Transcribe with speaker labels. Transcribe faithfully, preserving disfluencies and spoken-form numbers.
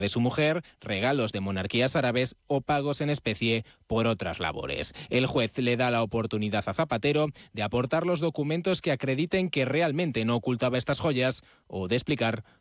Speaker 1: de su mujer, regalos de monarquías árabes o pagos en especie por otras labores. El juez le da la oportunidad a Zapatero de aportar los documentos que acrediten que realmente no ocultaba estas joyas o de explicar